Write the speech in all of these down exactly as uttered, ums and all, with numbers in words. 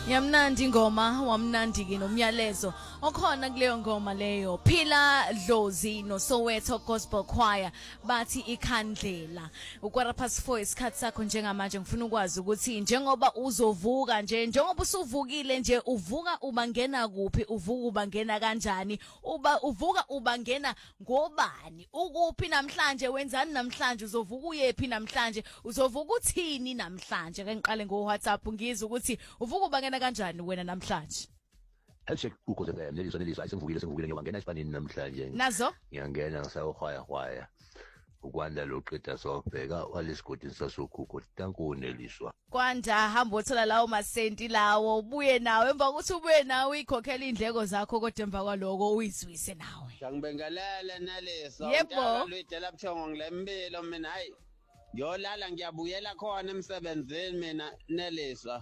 Yamnandi ingoma wamnandi ke nomyalezo okhona kuleyo ngoma leyo. Phila Dlozi no Soweto Gospel Choir bathi ikhandlela. Ukwara past four isikhathi sakho njengamanje ngifuna ukwazi ukuthi njengoba uzovuka nje njengoba usuvukile nje uvuka ubangena kuphi, uvuka ubangena kanjani, uba uvuka ubangena ngobani, ukuphi namhlanje, wenzani namhlanje, uzovuka uyephi namhlanje, uzovuka uthini namhlanje. Ake ngiqale ngo WhatsApp ngizwe ukuthi uvuka ubangena kanjani wena namhlanje. Hello ukuze ke nelizwe nelizwe ayisengivukile sengivukile ngiyongena esifaneni namhlanje. Nazo Ngiyangena ngisawuhwaya hwaya. Ukwanda loqeda sobheka walesigodi sasukhuko tankuneliswa. Kwanda hamba uthola lawo masenti lawo ubuye nawe emva ukuthi ubuye nawe ikhokhela indleko zakho kodwa emva kwaloko uyizwise nawe. Ngibingelele naleso Yebo. Lwidela buthongo ngilempilo mina hayi. Ngiyolala ngiyabuyela khona emsebenzini mina neliswa.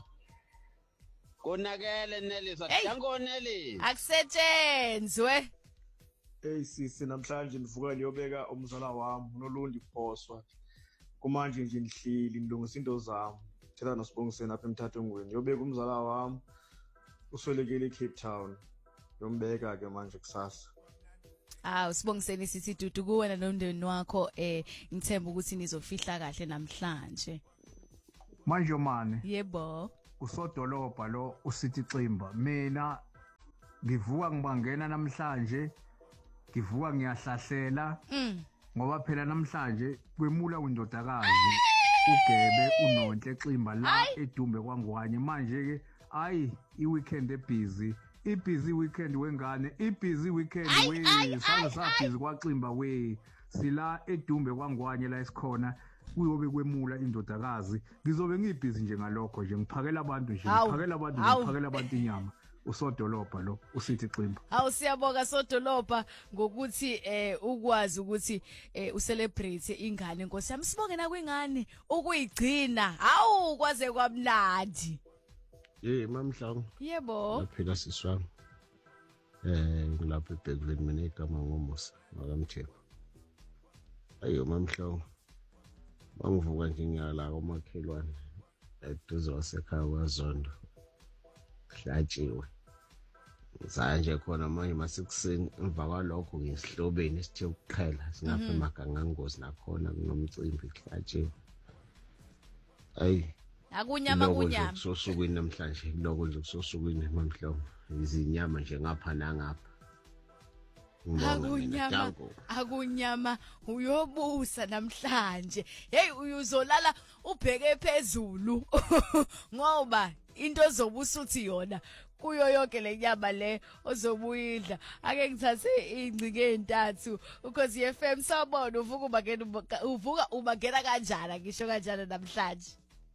Konakele neliswa dangonelisa. Akusetshenzwe. Hey sisi namhlanje nivuka niyobeka umzala wami uNolundi Phoswa. Kumanje nje nihlili nilungisa into zami. Thela nosibongiseni apha eMthathongweni. Yobeka umzala wami uswelekele eCape Town. Yombeka ke manje kusasa. Ah usibongiseni sithi dudu kuwena nomndeni wakho eh ngithemba ukuthi nizofihla kahle namhlanje. Manje mane. Yebo. Usodolobha lo usithi Ximba. Mina ngivuka ngibangena namhlanje. Ngivuka ngiyahlahlela Mm. ngoba phela namhlanje kwemula indodakazi uGebe uNonhle Ximba la edumbe kwangwanye manje ke ayi iweekend ebusy ibusy weekend wengane ibusy weekend we sala sabhizi kwaXimba we sila edumbe kwangwanye la esikhona kuyobe kwemula indodakazi ngizobe ngibhizi nje ngalokho nje ngiphakela abantu nje ngiphakela abantu ngiphakela abantu inyama usodolobha lo usithi Ximba. Awu siyabonga sodolobha ngokuthi eh ukwazi ukuthi eh ucelebrate ingane Nkosi yami sibonge na kwingane ukuyigcina hawu kwaze kwamnandi. Eh mamhlanga. Yebo. Laphila siswami. Eh ngilapha eBhekleni mina igama ngomusa makamtheko. Ayo mamhlanga. Bangivuka nje ngiyala komakhelwane eduze wasekhaya kwaZondo. Hlatshiwe. Sanje khona manje masekuseni emva kwalokho ngesihlobeni sithe ukuqhela singapha emagangangozi nakhona kunomcimbi hlatshiwe. Ayi akunyama kunyama sosukwini namhlanje lokho nje kusosukwini mamhlongo izinyama nje ngapha nangapha. Akunyama akunyama uyobusa namhlanje. Hey uyuzolala ubheke phezulu ngoba into ozobusuthi yona kuyo yonke lenyama le ozobuyidla. Ake ngithathe ingcike entathu ukhosi F M sabona uvuka ubangena uvuka ubangena kanjani ngisho kanjani namhlanje.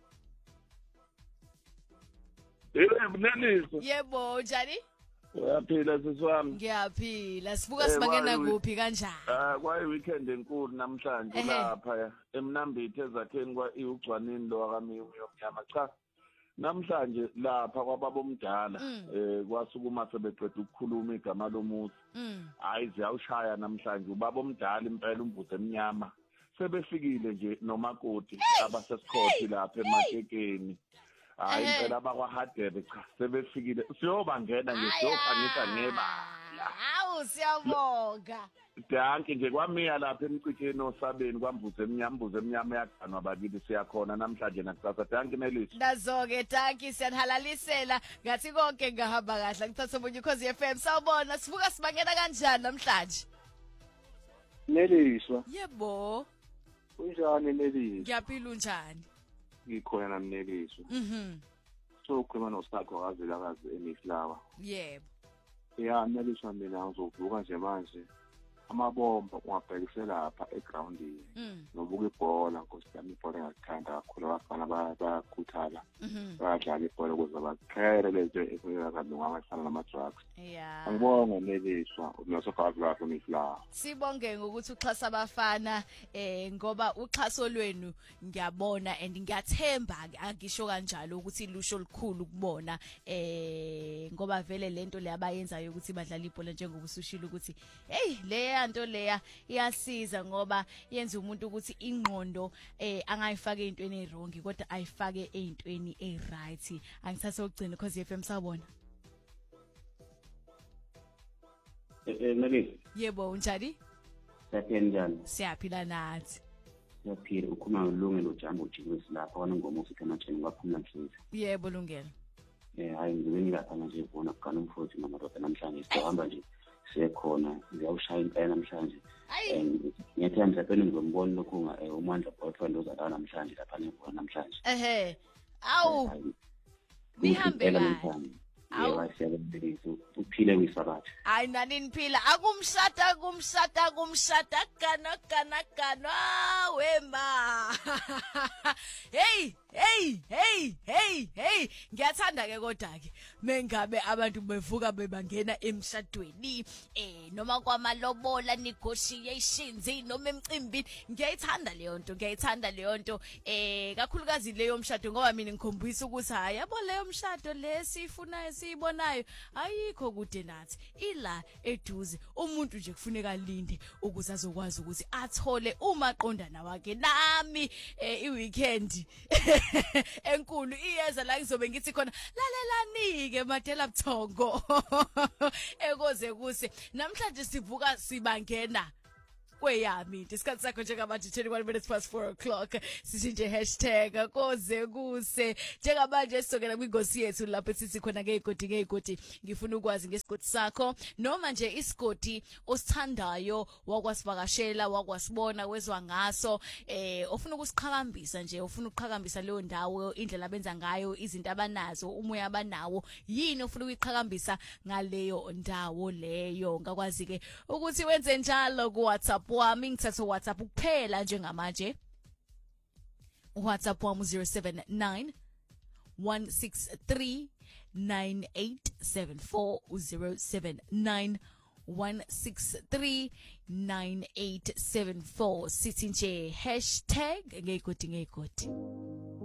Yebo Neliso. Yebo njani? Uyaphila siswami. Ngiyaphila sivuka sibangena kuphi kanjani? Ah kwayi weekend enkulu namhlanje lapha eMnambithi ezakheni kwa iugcwanini lo wakamiyo yomnyama cha. Namhlanje lapha kwababomdala eh kwasukuma sebeqeda ukukhuluma igama lomuzi hayi ziyawushaya namhlanje ubabomdala impela umvuzo emnyama sebefikile nje nomakoti abasesikhoti lapha eMatekeni hayi impela abakwa Hadebe cha sebefikile siyobangena nje siyokhangisa ngeba hawu siyabonga. Danke nje kwamiya lapha emcikeni osabeni kwamvuzo emnyama mvuzo emnyama yaganwa bakithi siyakhona namhlanje nakusasa. Danke Neliso. Nazoke danke siyanhalalisela ngathi konke ngahamba kahle ngithatha umunye ukhosi F M sawubona sivuka sibangena kanjani namhlanje. Neliso. Yebo. Unjani Neliso? Ngiyaphila unjani? Ngikhona nami Neliso. Mhm. So ukhuluma nosakho wazela kazi eMiflawa. Yebo. Ya Neliso mina ngizovuka nje manje. Amabomba ungabhekisela lapha egroundini nobuka ibhola Nkosi yami ibhola ngathanda kakhulu abafana bayakhuthala bayadlala ibhola ukuze baqhere lezo efuneka kabi ngamahlala nama drugs. Yeah. Angibonga Neliswa unosokhazi lapho eMiflawa. Sibonge ngokuthi uxhasa abafana eh ngoba uxhaso lwenu ngiyabona and ngiyathemba angisho kanjalo ukuthi lusho olukhulu kubona eh ngoba vele lento le abayenzayo ukuthi badlala ibhola njengoba usushilo ukuthi hey le leya nto leya iyasiza ngoba yenza umuntu ukuthi ingqondo eh angayifaka ezintweni ezirong kodwa ayifake ezintweni eziright. Angithatha ukugcina cause F M sawubona. Eh Mary. Yebo unjani? Siyaphila njani? Siyaphila nathi. Siyaphila ukhuluma ngolungelo jambo jikwesi lapha wana ngoma usithi amatheni waphumula mhlizi. Yebo lungelo. Eh hayi ngiweni lapha manje ubona kana umfowethu namadoda namhlanje sihamba nje siyekhona ngiyawushaya impela namhlanje. Ngiyathanda mhlawumbe ngizombona lokho umandla bothwa ndozala namhlanje lapha ngibona namhlanje. Ehe. Awu. Nihambe la. Awu siyabonga uphile kwisabatha. Hayi nani niphila akumshata akumshata akumshata kana kana kana wema. Hey hey hey hey hey ngiyathanda ke kodwa ke mengabe abantu bevuka bebangena emshadweni eh noma kwamalobola negotiations noma emcimbini ngiyayithanda leyo nto ngiyayithanda leyo nto eh kakhulukazi leyo mshado ngoba mina ngikhombisa ukuthi hayi yabo leyo mshado lesifuna siyibonayo ayikho kude nathi ila eduze umuntu nje kufuneka alinde ukuze azokwazi ukuthi athole uma qondana wakhe nami eh iweekend enkulu iyeza la ngizobe ngithi khona lalelani ke Madela Buthongo ekoze kuse namhlanje sivuka sibangena kweyami isikhathi sakho njengamanje twenty-one minutes past four o'clock sithi nje hashtag koze kuse njengamanje sisokela kwingosi yethu lapho sithi khona ngeyigodi ngeyigodi ngifuna ukwazi ngesigodi sakho noma nje isigodi osithandayo wakwasivakashela wakwasibona wezwa ngaso eh ufuna ukusiqhakambisa nje ufuna ukuqhakambisa leyo ndawo indlela abenza ngayo izinto abanazo umoya abanawo yini ufuna ukuyiqhakambisa ngaleyo ndawo leyo ngakwazi ke ukuthi wenze njalo ku WhatsApp wami ngithatha WhatsApp kuphela njengamanje WhatsApp wami zero seven nine one six three nine eight seven four zero seven nine one six three nine eight seven four sithi nje hashtag ngeyigodi ngeyigodi.